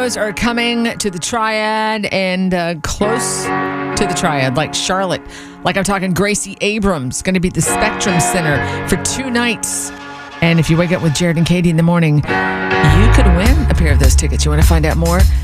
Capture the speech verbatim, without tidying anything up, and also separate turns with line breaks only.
shows are coming to the Triad and uh, close to the Triad, like Charlotte. Like I'm talking Gracie Abrams, going to be at the Spectrum Center for two nights. And if you wake up with Jared and Katie in the morning, you could win a pair of those tickets. You want to find out more?